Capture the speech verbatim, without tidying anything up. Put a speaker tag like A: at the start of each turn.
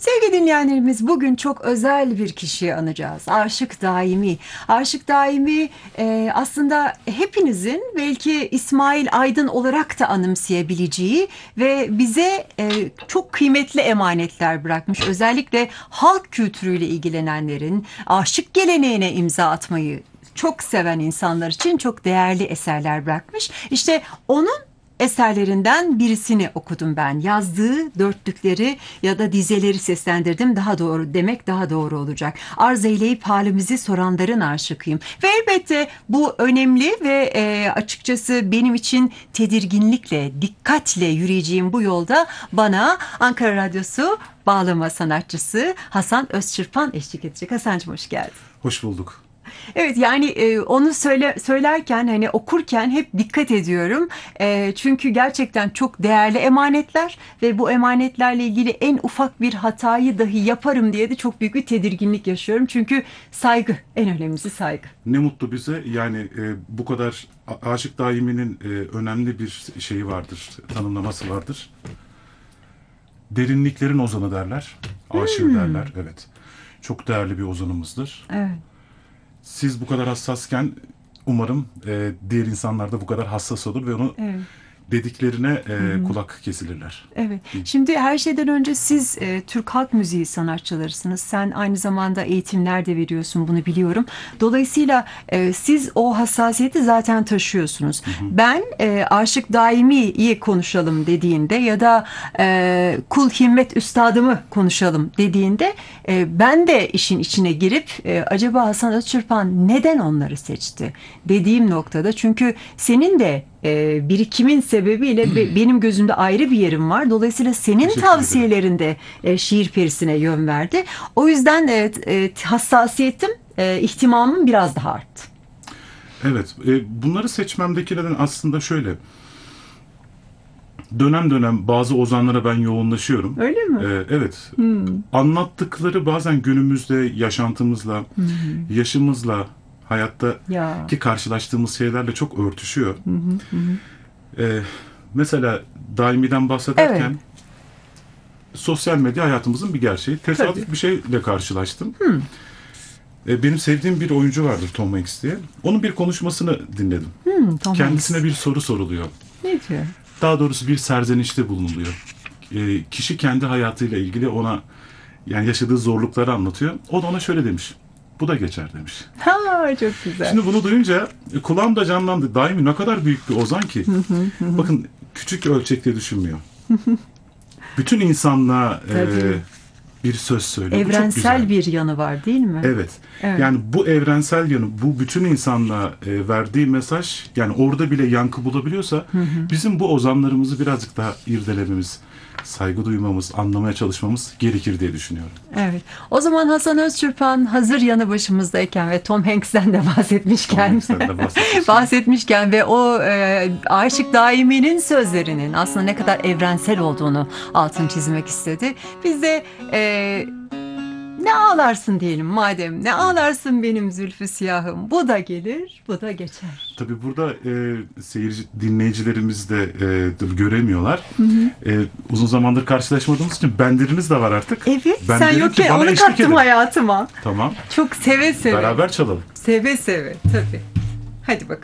A: Sevgili dinleyenlerimiz, bugün çok özel bir kişiyi anacağız. Aşık Daimi. Aşık Daimi e, aslında hepinizin belki İsmail Aydın olarak da anımsayabileceği ve bize e, çok kıymetli emanetler bırakmış. Özellikle halk kültürüyle ilgilenenlerin aşık geleneğine imza atmayı çok seven insanlar için çok değerli eserler bırakmış. İşte onun eserlerinden birisini okudum ben. Yazdığı dörtlükleri ya da dizeleri seslendirdim. Daha doğru demek daha doğru olacak. Arz eyleyip halimizi soranların aşıkıyım. Ve elbette bu önemli ve e, açıkçası benim için tedirginlikle, dikkatle yürüyeceğim bu yolda bana Ankara Radyosu bağlama sanatçısı Hasan Özçırpan eşlik edecek. Hasancığım, hoş geldin.
B: Hoş bulduk.
A: Evet, yani e, onu söyle söylerken hani okurken hep dikkat ediyorum. E, çünkü gerçekten çok değerli emanetler ve bu emanetlerle ilgili en ufak bir hatayı dahi yaparım diye de çok büyük bir tedirginlik yaşıyorum. Çünkü saygı, en önemlisi saygı.
B: Ne mutlu bize. Yani e, bu kadar A- Aşık Daimi'nin e, önemli bir şeyi vardır, tanımlaması vardır. Derinliklerin ozanı derler, aşığı
A: Hmm.
B: derler. Evet, çok değerli bir ozanımızdır.
A: Evet.
B: Siz bu kadar hassasken umarım e, diğer insanlar da bu kadar hassas olur ve onu
A: Evet.
B: dediklerine e, kulak kesilirler.
A: Evet. Şimdi her şeyden önce siz e, Türk halk müziği sanatçılarısınız. Sen aynı zamanda eğitimler de veriyorsun, bunu biliyorum. Dolayısıyla e, siz o hassasiyeti zaten taşıyorsunuz. Hı hı. Ben e, Aşık Daimi'yi konuşalım dediğinde ya da e, Kul Himmet Üstadımı konuşalım dediğinde e, ben de işin içine girip e, acaba Hasan Özçırpan neden onları seçti dediğim noktada. Çünkü senin de e, birikimin sebebiyle be, benim gözümde ayrı bir yerim var. Dolayısıyla senin tavsiyelerinde e, şiir perisine yön verdi. O yüzden e, e, hassasiyetim, e, ihtimamım biraz daha arttı.
B: Evet, e, bunları seçmemdeki neden aslında şöyle. Dönem dönem bazı ozanlara ben yoğunlaşıyorum.
A: Öyle mi?
B: Ee, evet.
A: Hmm.
B: Anlattıkları bazen günümüzde yaşantımızla,
A: Hmm.
B: yaşımızla, hayattaki
A: Ya.
B: karşılaştığımız şeylerle çok örtüşüyor.
A: Hı hı hı.
B: Ee, mesela Daimi'den bahsederken
A: Evet.
B: sosyal medya hayatımızın bir gerçeği. Tesadüf
A: Tabii.
B: bir şeyle karşılaştım.
A: Hmm.
B: Ee, benim sevdiğim bir oyuncu vardır, Tom Hanks diye. Onun bir konuşmasını dinledim.
A: Hmm, Tom
B: Kendisine
A: Hanks.
B: bir soru soruluyor.
A: Ne diyor?
B: Daha doğrusu bir serzenişte bulunuluyor. E, kişi kendi hayatıyla ilgili ona yani yaşadığı zorlukları anlatıyor. O da ona şöyle demiş. Bu da geçer demiş.
A: Ha, çok güzel.
B: Şimdi bunu duyunca e, kulağım da canlandı. Daimi ne kadar büyük bir ozan ki. Bakın, küçük ölçekte düşünmüyor. Bütün insanlığa e, bir söz söylüyor. Bu çok
A: Evrensel
B: güzel.
A: bir yanı var, değil mi?
B: Evet.
A: Evet.
B: Yani bu evrensel yanı, bu bütün insanlığa e, verdiği mesaj, yani orada bile yankı bulabiliyorsa hı hı. bizim bu ozanlarımızı birazcık daha irdelememiz, saygı duymamız, anlamaya çalışmamız gerekir diye düşünüyorum.
A: Evet. O zaman Hasan Özçırpan hazır yanı başımızdayken ve Tom Hanks'den de bahsetmişken
B: Tom Hanks'ten de bahsetmişken.
A: bahsetmişken ve o e, Aşık Daimi'nin sözlerinin aslında ne kadar evrensel olduğunu altını çizmek istedi. Biz de e, ne ağlarsın diyelim madem. Ne ağlarsın benim zülfü siyahım. Bu da gelir, bu da geçer.
B: Tabii burada e, seyirci, dinleyicilerimiz de e, göremiyorlar. Hı hı. E, uzun zamandır karşılaşmadığımız için bendiriniz de var artık.
A: Evet,
B: ben
A: sen yokken onu kattım edin. hayatıma.
B: Tamam.
A: Çok seve seve.
B: Beraber çalalım.
A: Seve seve, tabii. Hadi bakalım.